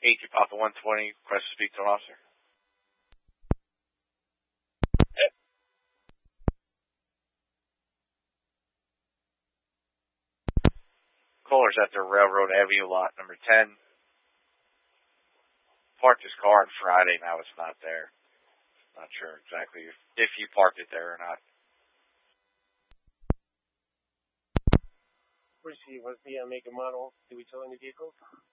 AT Papa 120, request to speak to an officer. Caller's at the Railroad Avenue lot, number 10. Parked his car on Friday, now it's not there. Not sure exactly if you parked it there or not. What's the make and model? Did we tell any vehicles?